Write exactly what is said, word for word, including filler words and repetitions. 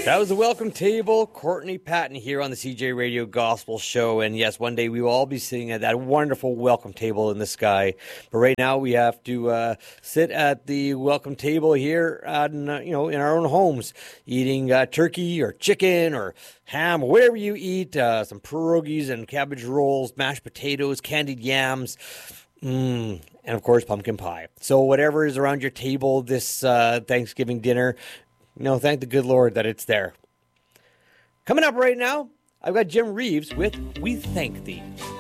That was the Welcome Table. Courtney Patton here on the C J Radio Gospel Show. And yes, one day we will all be sitting at that wonderful welcome table in the sky. But right now we have to uh, sit at the welcome table here, uh, in, uh, you know, in our own homes, eating uh, turkey or chicken or ham, or whatever you eat. Uh, some pierogies and cabbage rolls, mashed potatoes, candied yams. Mmm. And of course, pumpkin pie. So whatever is around your table this uh, Thanksgiving dinner, you know, thank the good Lord that it's there. Coming up right now, I've got Jim Reeves with We Thank Thee.